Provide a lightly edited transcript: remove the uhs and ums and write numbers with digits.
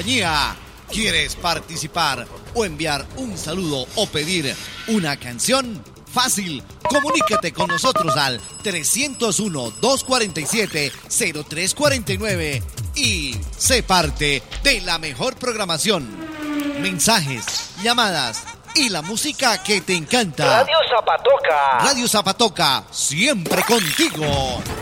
compañía. ¿Quieres participar o enviar un saludo o pedir una canción? Fácil, comunícate con nosotros al 301-247-0349 y sé parte de la mejor programación. Mensajes, llamadas y la música que te encanta. Radio Zapatoca. Radio Zapatoca, siempre contigo.